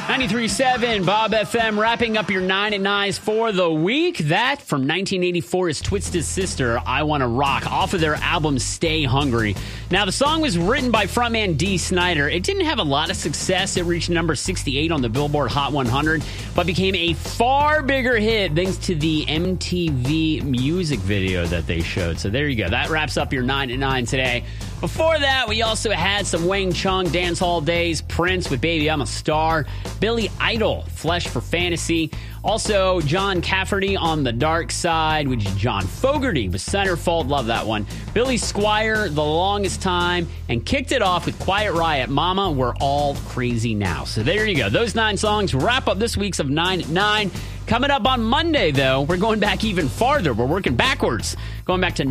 93.7 Bob FM, wrapping up your 9 at 9s for the week. That from 1984 is Twisted Sister, I Wanna Rock, off of their album Stay Hungry. Now, the song was written by frontman Dee Snider. It didn't have a lot of success. It reached number 68 on the Billboard Hot 100, but became a far bigger hit thanks to the MTV music video that they showed. So there you go. That wraps up your 9 at 9 today. Before that, we also had some Wang Chung Dance Hall Days, Prince with Baby I'm a Star, Billy Idol, Flesh for Fantasy. Also, John Cafferty on The Dark Side, which is John Fogerty with Centerfold. Love that one. Billy Squire, The Longest Time, and kicked it off with Quiet Riot, Mama, We're All Crazy Now. So there you go. Those 9 songs wrap up this week's of 9 at 9. Coming up on Monday, though, we're going back even farther. We're working backwards, going back to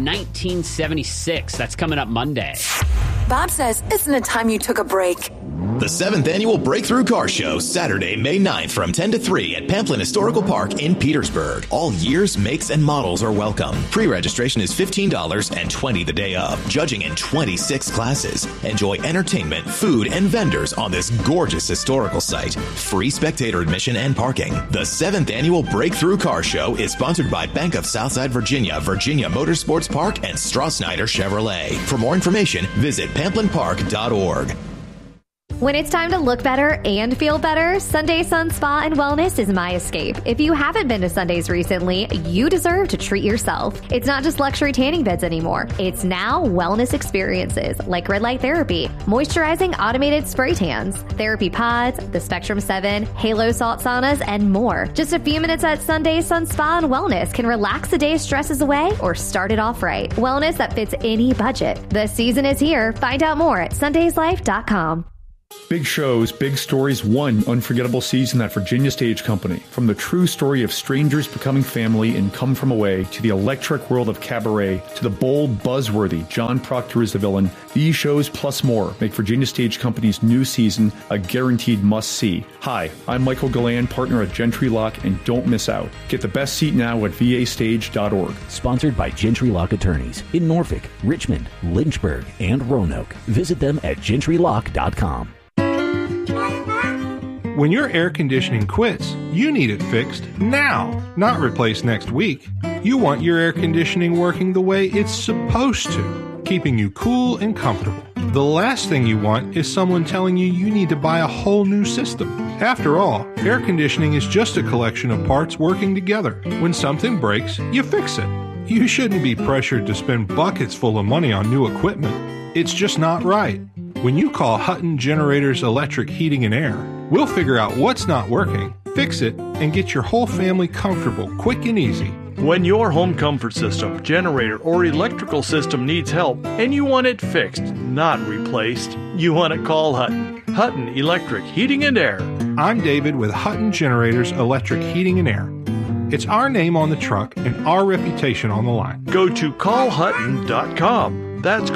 1976. That's coming up Monday. Bob says, isn't it time you took a break? The 7th Annual Breakthrough Car Show, Saturday, May 9th from 10 to 3 at Pamplin Historical Park in Petersburg. All years, makes, and models are welcome. Pre-registration is $15 and $20 the day of. Judging in 26 classes. Enjoy entertainment, food, and vendors on this gorgeous historical site. Free spectator admission and parking. The 7th Annual Breakthrough Car Show is sponsored by Bank of Southside Virginia, Virginia Motorsports Park, and Straw-Snyder Chevrolet. For more information, visit pamplinpark.org. When it's time to look better and feel better, Sunday Sun Spa and Wellness is my escape. If you haven't been to Sundays recently, you deserve to treat yourself. It's not just luxury tanning beds anymore. It's now wellness experiences like red light therapy, moisturizing automated spray tans, therapy pods, the Spectrum 7, Halo salt saunas, and more. Just a few minutes at Sunday Sun Spa and Wellness can relax the day's stresses away or start it off right. Wellness that fits any budget. The season is here. Find out more at sundayslife.com. Big shows, big stories, one unforgettable season at Virginia Stage Company. From the true story of strangers becoming family in Come From Away, to the electric world of Cabaret, to the bold, buzzworthy John Proctor is the villain, these shows plus more make Virginia Stage Company's new season a guaranteed must-see. Hi, I'm Michael Gallan, partner at Gentry Lock, and don't miss out. Get the best seat now at vastage.org. Sponsored by Gentry Lock Attorneys in Norfolk, Richmond, Lynchburg, and Roanoke. Visit them at gentrylock.com. When your air conditioning quits, you need it fixed now, not replaced next week. You want your air conditioning working the way it's supposed to, keeping you cool and comfortable. The last thing you want is someone telling you you need to buy a whole new system. After all, air conditioning is just a collection of parts working together. When something breaks, you fix it. You shouldn't be pressured to spend buckets full of money on new equipment. It's just not right. When you call Hutton Generators Electric Heating and Air, we'll figure out what's not working, fix it, and get your whole family comfortable quick and easy. When your home comfort system, generator, or electrical system needs help and you want it fixed, not replaced, you want to call Hutton. Hutton Electric Heating and Air. I'm David with Hutton Generators Electric Heating and Air. It's our name on the truck and our reputation on the line. Go to callhutton.com. That's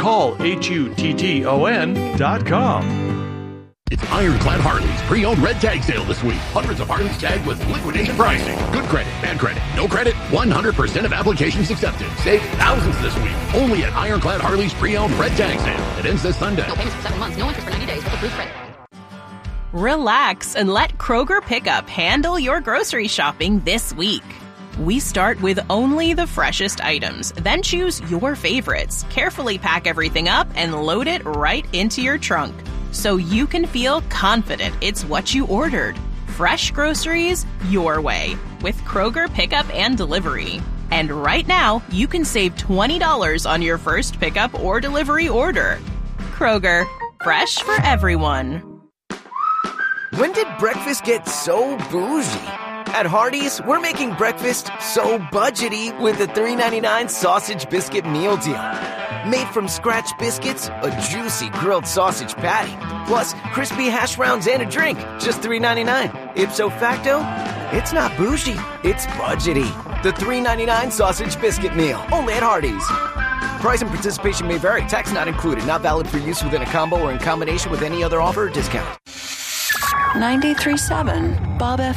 callhutton.com. It's Ironclad Harley's pre-owned red tag sale this week. Hundreds of Harleys tagged with liquidation pricing. Good credit, bad credit, no credit, 100% of applications accepted. Save thousands this week. Only at Ironclad Harley's pre-owned red tag sale. It ends this Sunday. No payments for 7 months, no interest for 90 days with approved credit. Relax and let Kroger Pickup handle your grocery shopping this week. We start with only the freshest items, then choose your favorites, carefully pack everything up, and load it right into your trunk so you can feel confident it's what you ordered. Fresh groceries your way with Kroger Pickup and Delivery. And right now, you can save $20 on your first pickup or delivery order. Kroger, fresh for everyone. When did breakfast get so bougie? At Hardee's, we're making breakfast so budgety with the $3.99 sausage biscuit meal deal. Made from scratch biscuits, a juicy grilled sausage patty, plus crispy hash browns and a drink, just $3.99. Ipso facto, it's not bougie, it's budgety. The $3.99 sausage biscuit meal, only at Hardee's. Price and participation may vary. Tax not included. Not valid for use within a combo or in combination with any other offer or discount. 93.7 Bob